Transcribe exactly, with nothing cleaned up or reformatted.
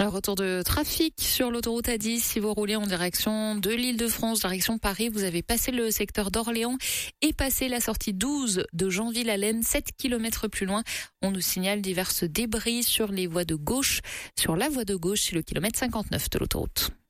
Un retour de trafic sur l'autoroute A dix. Si vous roulez en direction de l'Île-de-France, direction Paris, vous avez passé le secteur d'Orléans et passé la sortie douze de Janville-Allen, sept kilomètres plus loin. On nous signale divers débris sur les voies de gauche. Sur la voie de gauche, c'est le kilomètre cinquante-neuf de l'autoroute.